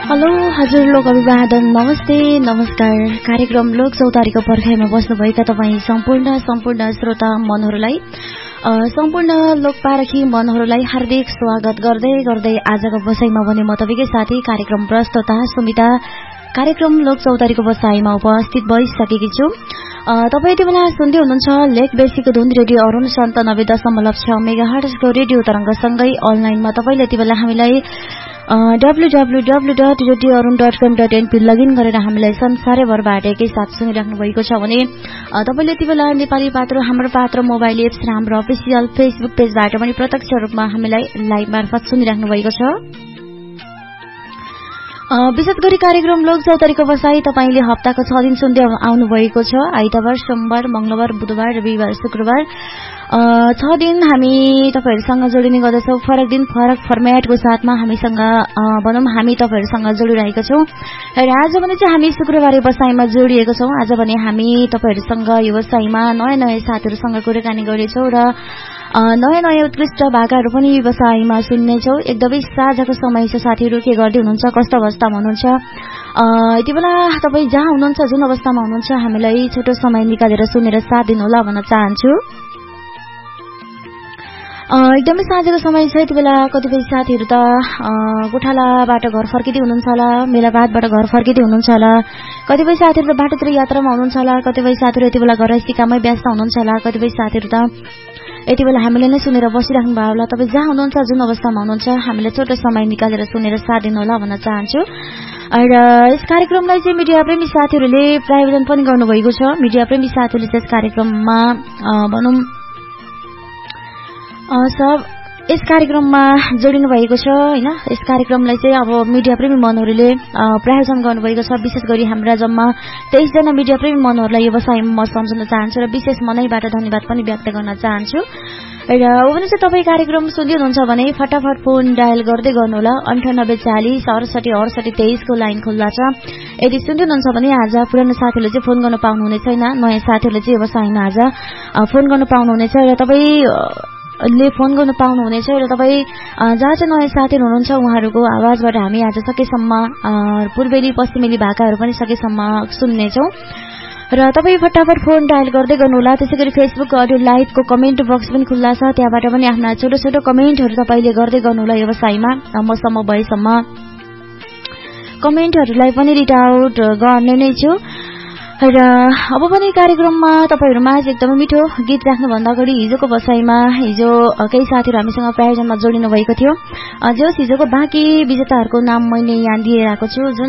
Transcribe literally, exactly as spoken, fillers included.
Hello हजुर लोक अभिवादन नमस्ते नमस्कार। कार्यक्रम लोक चौतारीको पर्खाइमा बस्नुभएका तपाईँ सम्पूर्ण सम्पूर्ण श्रोता मनहरूलाई सम्पूर्ण लोकपारखी मनहरूलाई हार्दिक स्वागत गर्दै गर्दै आजको बसाइमा भने म तपाईँकै साथी कार्यक्रम प्रस्तुता सुमिता कार्यक्रम लोक चौतारीको बसाइमा उपस्थित भइसकेकी छु। तपाईँ यति बेला सुन्दै हुनुहुन्छ लेक बेसीको धुन रेडियो अरुण सन्तानब्बे दशमलव छ मेगाहर्जको रेडियो तरंगसँगै अनलाइनमा तपाईँले यति बेला हामीलाई W W W dot radio Arun dot कम डट एनपी लगइन गरेर हामीलाई संसारैभरबाट एकैसाथ सुनिराख्नु भएको छ भने तपाईँले यति बेला नेपाली पात्र हाम्रो पात्र मोबाइल एप्स र हाम्रो अफिसियल फेसबुक पेजबाट पनि प्रत्यक्ष रूपमा हामीलाई लाइभ मार्फत सुनिराख्नु भएको छ। विशेष गरी कार्यक्रम लोक चौतारीको बसाई तपाईले हप्ताको छ दिन सुन्दै आउनु भएको छ। आइतबार, सोमबार, मंगलबार, बुधबार, रविबार, शुक्रबार छ दिन हामी तपाईहरुसँग जोडिने गर्दछौं। फरक दिन फरक फर्मेटको साथमा हामीसँग भनौं हामी तपाईहरुसँग जोडिरहेका छौं। र आज भने चाहिँ हामी शुक्रबारे बसाइमा जोडिएका छौं। आज भने हामी तपाईहरुसँग यो बसाइमा नयाँ नयाँ साथीहरुसँग कुराकानी गर्नेछौं र नयाँ नयाँ उत्कृष्ट भाकाहरू पनि बसाइमा सुन्नेछौं। एकदमै साझाको समय छ। साथीहरु के गर्दै हुनुहुन्छ, कस्तो अवस्थामा हुनुहुन्छ, यति बेला तपाई जहाँ हुनुहुन्छ, जुन अवस्थामा हुनुहुन्छ, हामीलाई छोटो समय निकालेर सुनेर साथ दिनुहोला भन्न चाहन्छु। एकदमै साँझको समय छ। यति बेला कतिपय साथीहरु त गोठालाबाट घर फर्किँदै हुनुहुन्छ होला, मेलापातबाट घर फर्किँदै हुनुहुन्छ होला, कतिपय साथीहरु त बाटोतिर यात्रामा हुनुहुन्छ होला, कतिपय साथीहरु यति बेला घरैसी काममै व्यस्त हुनुहुन्छ होला, कतिपय साथीहरु त यति बेला हामीले नै सुनेर बसिराख्नु भयो होला। तपाई जहाँ हुनुहुन्छ, जुन अवस्थामा हुनुहुन्छ, हामीले छोटो समय निकालेर सुनेर साथ दिनुहोला भन्न चाहन्छु। र यस कार्यक्रमलाई चाहिँ मिडिया प्रेमी साथीहरुले प्रायोजन पनि गर्नुभएको छ। मिडिया प्रेमी साथीहरुले यस कार्यक्रममा भनौं सब यस कार्यक्रममा जोडिनु भएको छ हैन। यस कार्यक्रमलाई चाहिँ अब मिडिया प्रेमी मनहरुले प्रायोजन गर्नुभएको छ। विशेष गरी हाम्रा जम्मा तेइस जना मिडिया प्रेमी मनहरुलाई यो बसाइमा म सम्झन चाहन्छु र विशेष मनैबाट धन्यवाद पनि व्यक्त गर्न चाहन्छु। र हो भने चाहिँ तपाई कार्यक्रम सुन्दै हुनुहुन्छ भने फटाफट फोन डायल गर्दै गर्नुहोला। अन्ठानब्बे चालीस अडसठी अडसठी तेइस को लाइन खुल्ला छ। यदि सुन्दै हुनुहुन्छ भने आज पुरानो साथीहरुले चाहिँ फोन गर्न पाउनुहुने छैन, नयाँ साथीहरुले चाहिँ यो बसाइमा आज फोन गर्न पाउनुहुनेछ र तपाई ले फोन गर्न पाउनुहुनेछ। र तपाई जहाँ चाहिँ नयाँ साथीहरु हुनुहुन्छ उहाँहरुको आवाजबाट हामी आज सकेसम्म पूर्वेली पश्चिमेली भाकाहरू पनि सकेसम्म सुन्नेछौं। र तपाई फटाफट फोन डायल गर्दै गर्नुहोला। त्यसैगरी फेसबुक अडियो लाइभको कमेन्ट बक्स पनि खुल्ला छ। त्यहाँबाट पनि आफ्ना छोटो छोटो कमेन्टहरु तपाईले गर्दै गर्नुहोला। व्यवसायमा मसम्म भएसम्म कमेन्टहरुलाई पनि रिड आउट गर्ने नै छु। र अब पनि कार्यक्रममा तपाईहरुमा एकदमै मिठो गीत राख्नुभन्दा अगाडि हिजोको बसाइमा हिजो केही साथीहरु हामीसँग प्रायोजनमा जोडिनु भएको थियो। जो हिजोको बाँकी विजेताहरुको नाम मैले यहाँ दिएर आएको छु। जुन